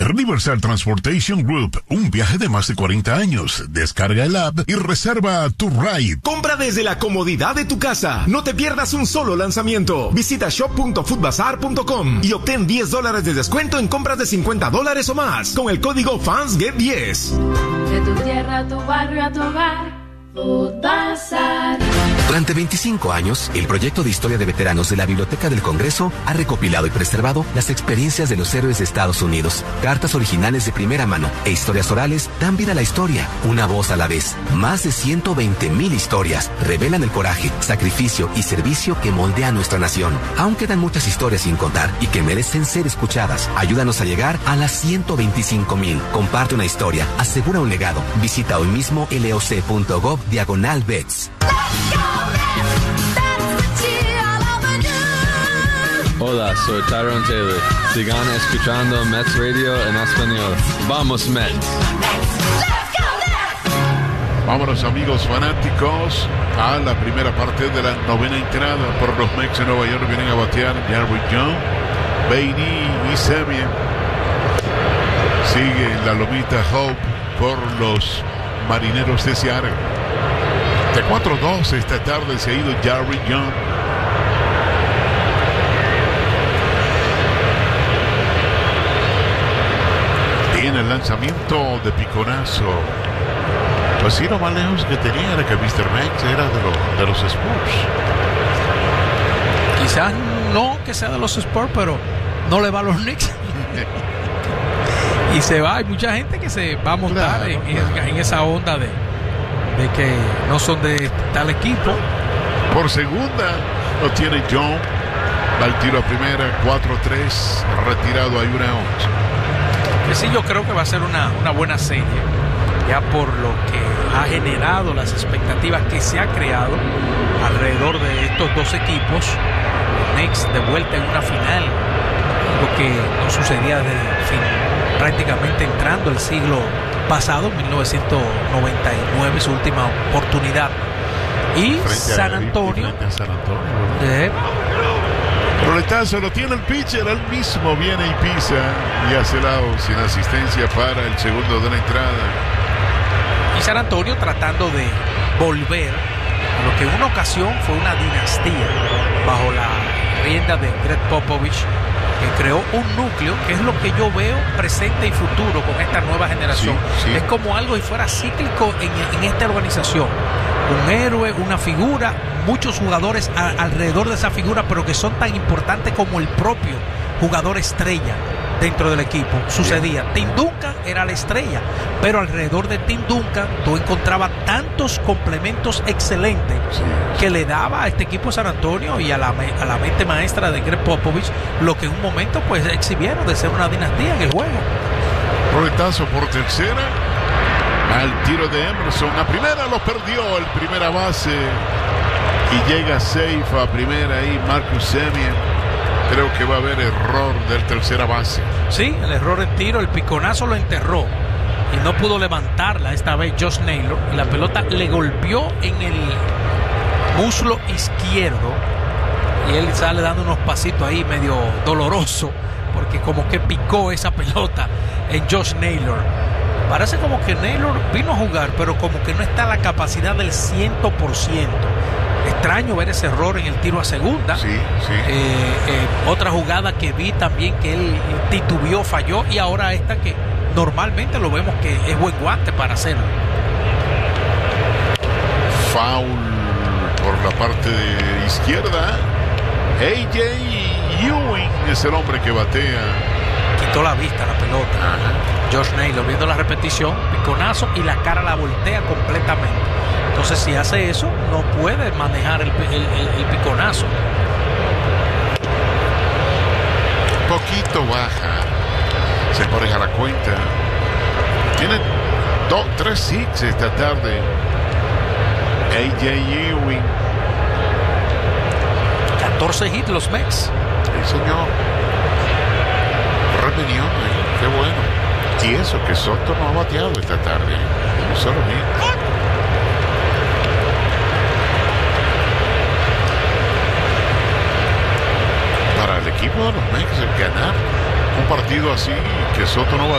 Riverside Transportation Group, un viaje de más de 40 años. Descarga el app y reserva tu ride. Compra desde la comodidad de tu casa. No te pierdas un solo lanzamiento. Visita shop.foodbazar.com y obtén $10 de descuento en compras de $50 o más con el código FANSGET10. De tu tierra a tu barrio a tu hogar. Food Bazar. Durante 25 años, el proyecto de historia de veteranos de la Biblioteca del Congreso ha recopilado y preservado las experiencias de los héroes de Estados Unidos. Cartas originales de primera mano e historias orales dan vida a la historia, una voz a la vez. Más de 120,000 historias revelan el coraje, sacrificio y servicio que moldea nuestra nación. Aún quedan muchas historias sin contar y que merecen ser escuchadas. Ayúdanos a llegar a las 125,000. Comparte una historia, asegura un legado. Visita hoy mismo loc.gov/vets. Hola, soy Tyrone Taylor. Sigan escuchando Mets Radio en español. ¡Vamos, Mets! Vámonos, amigos fanáticos, a la primera parte de la novena entrada. Por los Mets de Nueva York vienen a batear Jarrett John, Bailey y Semien. Sigue la lomita Hope por los Marineros de Seattle. De 4-2 esta tarde se ha ido Jarrett John. Tiene el lanzamiento de piconazo. Pues sí, lo más lejos que tenía era que Mr. Mex era de los Spurs. Quizás no que sea de los Spurs, pero no le va a los Knicks. Y se va, hay mucha gente que se va a montar en esa onda de que no son de tal equipo. Por segunda lo tiene John. Va el tiro a primera, 4-3, retirado, hay una out. Que sí, yo creo que va a ser una buena serie, ya por lo que ha generado las expectativas que se ha creado alrededor de estos dos equipos. Los Knicks de vuelta en una final, lo que no sucedía prácticamente entrando el siglo pasado, 1999, su última oportunidad. Y San Antonio. Roletazo lo tiene el pitcher, él mismo viene y pisa y hace el out sin asistencia para el segundo de la entrada. Y San Antonio tratando de volver a lo que en una ocasión fue una dinastía bajo la rienda de Greg Popovich, que creó un núcleo que es lo que yo veo presente y futuro con esta nueva generación. Sí. Es como algo si fuera cíclico en esta organización. Un héroe, una figura, muchos jugadores alrededor de esa figura, pero que son tan importantes como el propio jugador estrella dentro del equipo. Sucedía, Tim Duncan era la estrella, pero alrededor de Tim Duncan tú encontrabas tantos complementos excelentes que le daba a este equipo de San Antonio y a la mente maestra de Greg Popovich lo que en un momento pues exhibieron de ser una dinastía en el juego. Roletazo por tercera, al tiro de Emerson, a primera lo perdió el primera base y llega safe a primera ahí Marcus Semien. Creo que va a haber error del tercera base. Sí, el error en tiro, el piconazo lo enterró y no pudo levantarla esta vez Josh Naylor, y la pelota le golpeó en el muslo izquierdo y él sale dando unos pasitos ahí medio doloroso porque como que picó esa pelota en Josh Naylor. Parece como que Naylor vino a jugar, pero como que no está a la capacidad del 100%. Extraño ver ese error en el tiro a segunda. Sí. Otra jugada que vi también que él titubeó, falló, y ahora esta que normalmente lo vemos que es buen guante para hacerlo. Foul por la parte izquierda. AJ Ewing es el hombre que batea. Quitó la vista la pelota. Ajá. Josh Naylor viendo la repetición, piconazo, y la cara la voltea completamente. Entonces si hace eso no puede manejar el piconazo. Poquito baja, se empareja la cuenta. Tiene 3 hits esta tarde AJ Ewing. 14 hits los Mets. Sí, señor. Rebelión, qué bueno. Y eso que Soto no ha bateado esta tarde. Un solo hit. Para el equipo de los Mets, el ganar un partido así, que Soto no va